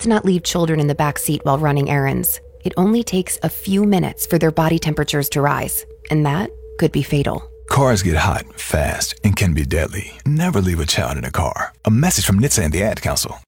not leave children in the back seat while running errands. It only takes a few minutes for their body temperatures to rise, and that could be fatal. Cars get hot, fast, and can be deadly. Never leave a child in a car. A message from NHTSA and the Ad Council.